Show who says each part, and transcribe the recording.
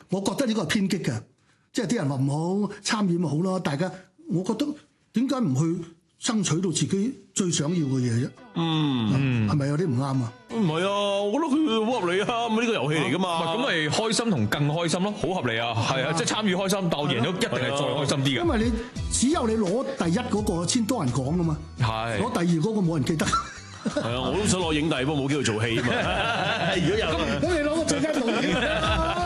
Speaker 1: 我覺得呢個係偏激嘅，即係啲人話唔好參與咪好咯，大家我覺得點解唔去爭取到自己最想要嘅嘢啫？係咪有啲唔啱啊？
Speaker 2: 唔係啊，我覺得佢好合理啊，咁呢個遊戲嚟噶嘛。
Speaker 3: 咁咪開心同更開心咯，好合理啊，係啊，即係參與開心，但我贏咗一定係再開心啲嘅。
Speaker 1: 因為你只有你攞第一嗰個先多人講噶嘛，
Speaker 3: 係
Speaker 1: 攞第二嗰個冇人記得。
Speaker 2: 係啊，我都想攞影帝，不過冇機會做戲啊嘛。如果有
Speaker 1: 咁你攞個最佳導演。